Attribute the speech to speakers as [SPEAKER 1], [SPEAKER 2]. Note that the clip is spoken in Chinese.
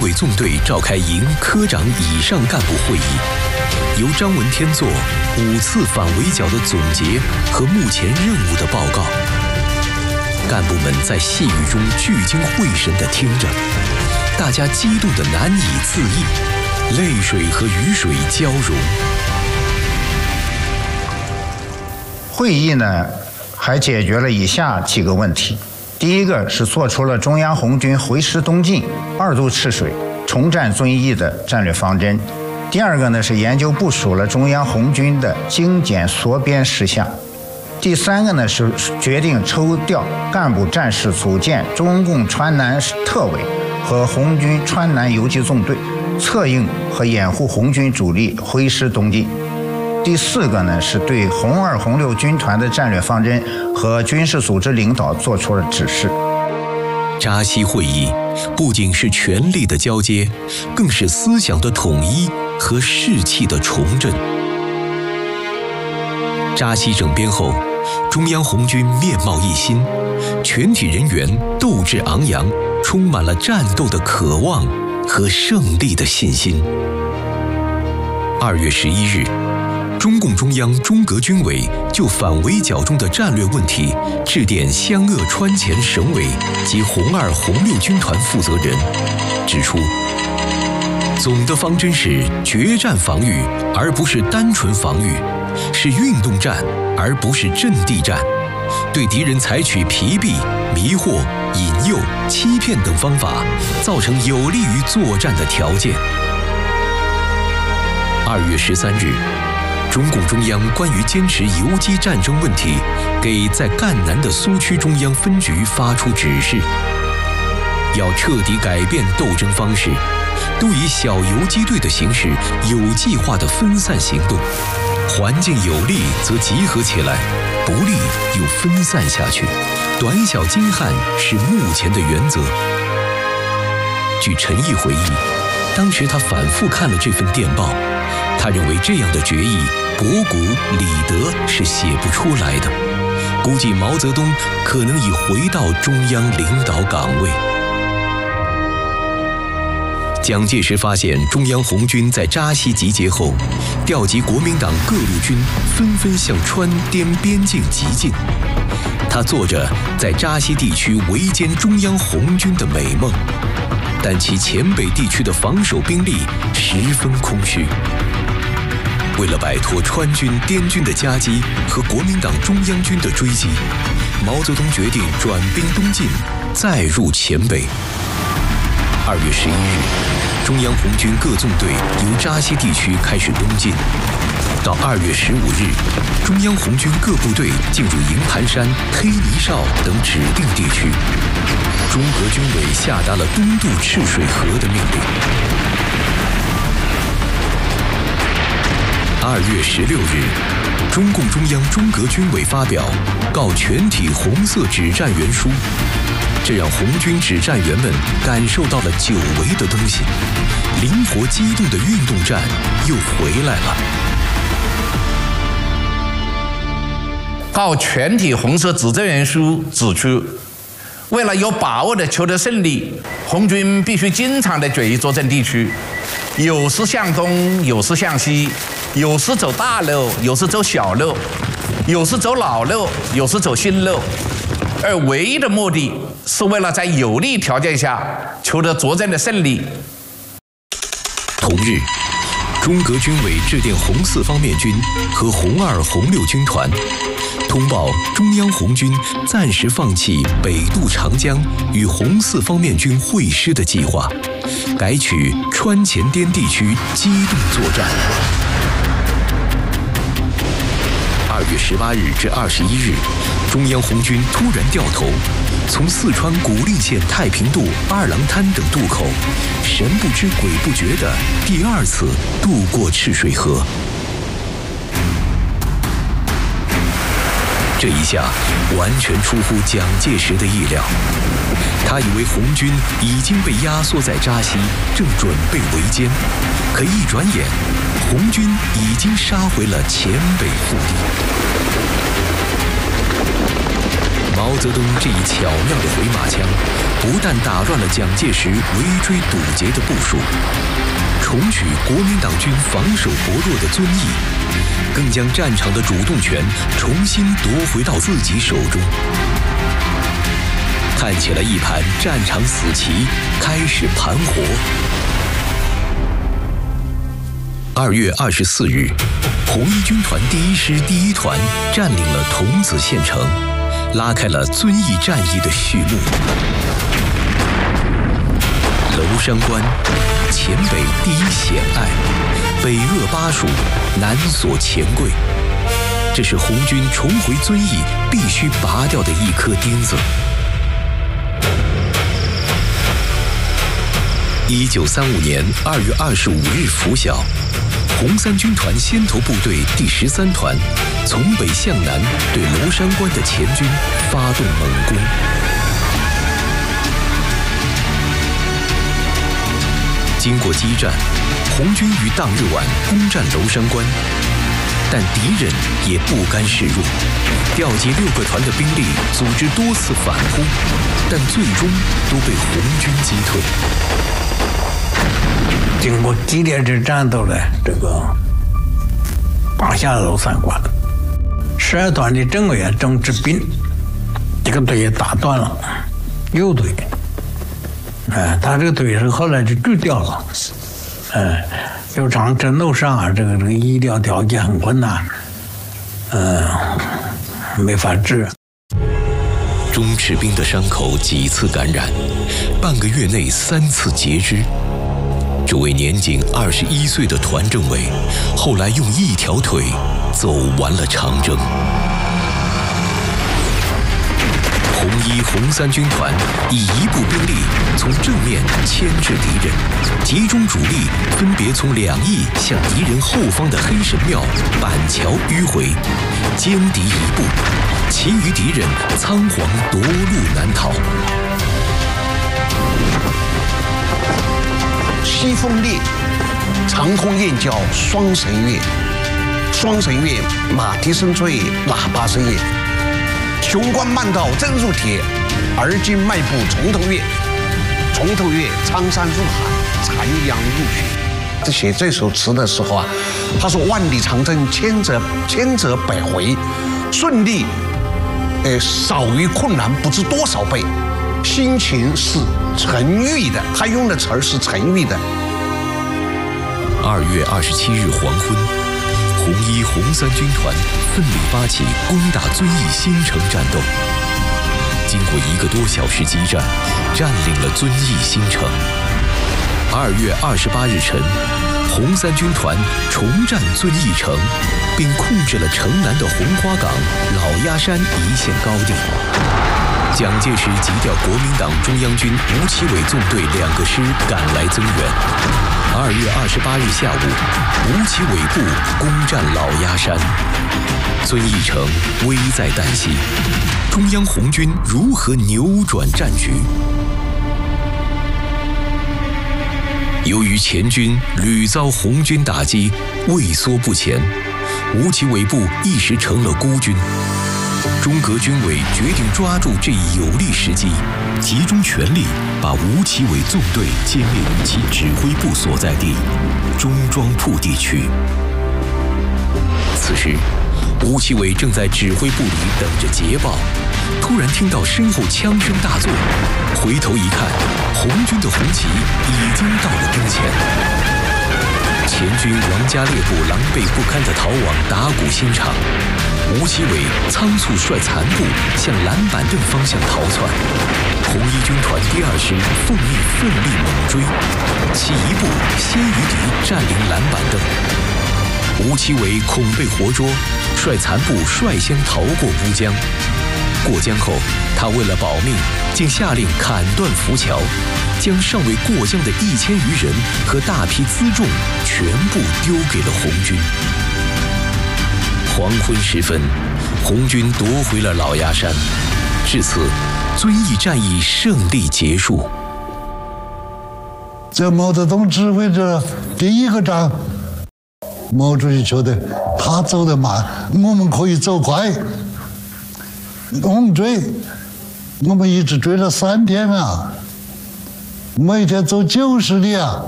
[SPEAKER 1] 委纵队召开营科长以上干部会议，由张闻天作5次反围剿的总结和目前任务的报告。干部们在细语中聚精会神地听着，大家激动得难以自抑，泪水和雨水交融。
[SPEAKER 2] 会议呢，还解决了以下几个问题。第一个是做出了中央红军回师东进、2渡赤水、重占遵义的战略方针。第二个呢是研究部署了中央红军的精简缩编事项。第三个呢是决定抽调干部战士组建中共川南特委和红军川南游击纵队，策应和掩护红军主力回师东进。第四个呢是对红2、红6军团的战略方针和军事组织领导做出了指示。
[SPEAKER 1] 扎西会议不仅是权力的交接，更是思想的统一和士气的重振。扎西整编后，中央红军面貌一新，全体人员斗志昂扬，充满了战斗的渴望和胜利的信心。2月11日，中共中央中革军委就反围剿中的战略问题致电湘鄂川黔省委及红2、红6军团负责人，指出，总的方针是决战防御，而不是单纯防御，是运动战，而不是阵地战，对敌人采取疲弊、迷惑、引诱、欺骗等方法，造成有利于作战的条件。2月13日，中共中央关于坚持游击战争问题，给在赣南的苏区中央分局发出指示，要彻底改变斗争方式，都以小游击队的形式有计划地分散行动，环境有利则集合起来，不利又分散下去，短小精悍是目前的原则。据陈毅回忆，当时他反复看了这份电报，他认为这样的决议博古李德是写不出来的，估计毛泽东可能已回到中央领导岗位。蒋介石发现中央红军在扎西集结后，调集国民党各路军纷纷向川滇边境急进，他做着在扎西地区围歼中央红军的美梦，但其黔北地区的防守兵力十分空虚。为了摆脱川军、滇军的夹击和国民党中央军的追击，毛泽东决定转兵东进，再入黔北。2月11日，中央红军各纵队由扎西地区开始东进。到2月15日，中央红军各部队进入营盘山、黑泥哨等指定地区。中革军委下达了东渡赤水河的命令。2月16日，中共中央中革军委发表告全体红色指战员书，这让红军指战员们感受到了久违的东西，灵活机动的运动战又回来了。
[SPEAKER 3] 告全体红色指战员书指出，为了有把握地求得胜利，红军必须经常地转移作战地区，有时向东，有时向西，有时走大路，有时走小路，有时走老路，有时走新路，而唯一的目的是为了在有利条件下求得作战的胜利。
[SPEAKER 1] 同日，中革军委致电红四方面军和红2、红6军团，通报中央红军暂时放弃北渡长江与红四方面军会师的计划，改取川黔滇地区机动作战。2月18日至21日，中央红军突然掉头，从四川古蔺县太平渡、二郎滩等渡口，神不知鬼不觉地第2次渡过赤水河。这一下完全出乎蒋介石的意料，他以为红军已经被压缩在扎西，正准备围歼，可一转眼，红军已经杀回了黔北腹地。 毛泽东这一巧妙的回马枪，不但打乱了蒋介石围追堵截的部署，重取国民党军防守薄弱的遵义，更将战场的主动权重新夺回到自己手中。看起了一盘战场死棋开始盘活。2月24日，红一军团第1师第1团占领了桐梓县城，拉开了遵义战役的序幕。娄山关，黔北第一险隘，北扼巴蜀，南锁钱柜，这是红军重回遵义必须拔掉的一颗钉子。1935年2月25日拂晓，红三军团先头部队第13团从北向南对娄山关的黔军发动猛攻。经过激战，红军于当日晚攻占娄山关，但敌人也不甘示弱，调集6个团的兵力，组织多次反扑，但最终都被红军击退。
[SPEAKER 4] 经过激烈的战斗呢，这个拔下娄山关，12团的政委员郑志斌这个腿也打断了，右腿，他这个腿是后来就锯掉了，有长征路上啊，这个医疗条件很困难，没法治。
[SPEAKER 1] 钟赤兵的伤口几次感染，半个月内3次截肢。这位年仅21岁的团政委，后来用一条腿走完了长征。红一、红三军团以1部兵力从正面牵制敌人，集中主力分别从2翼向敌人后方的黑神庙、板桥迂回，歼敌1部，其余敌人仓皇夺路南逃。
[SPEAKER 5] 西风烈，长空雁叫双神乐，双神乐马蹄声脆，喇叭声也。雄关漫道真如铁，而今迈步从头越，从头越，苍山入海，残阳入血。在写这首词的时候啊，他说万里长征千折百回，顺利，少于困难不知多少倍，心情是沉郁的，他用的词儿是沉郁的。
[SPEAKER 1] 2月27日黄昏，红一、红三军团奋力发起攻打遵义新城战斗。经过1个多小时激战，占领了遵义新城。2月28日晨，红三军团重占遵义城，并控制了城南的红花岗、老鸭山一线高地。蒋介石急调国民党中央军吴奇伟纵队2个师赶来增援。2月28日下午，吴奇伟部攻占老鸭山，遵义城危在旦夕。中央红军如何扭转战局？由于黔军屡遭红军打击，畏缩不前，吴奇伟部一时成了孤军。中革军委决定抓住这一有利时机，集中全力把吴奇伟纵队歼灭于其指挥部所在地中庄铺地区。此时，吴奇伟正在指挥部里等着捷报，突然听到身后枪声大作，回头一看，红军的红旗已经到了跟前。黔军王家烈部狼狈不堪地逃往打鼓新场，吴奇伟仓促率残部向蓝板凳方向逃窜。红一军团第2师奉命奋力猛追，其1部先于敌占领蓝板凳。吴奇伟恐被活捉，率残部率先逃过乌江。过江后，他为了保命，竟下令砍断浮桥，将尚未过江的1000余人和大批辎重全部丢给了红军。黄昏时分，红军夺回了老鸭山，至此，遵义战役胜利结束。
[SPEAKER 6] 这毛泽东指挥着第1个仗，毛主席觉得他走得慢，我们可以走快。 猛追，我们一直追了3天啊，每天走90里啊。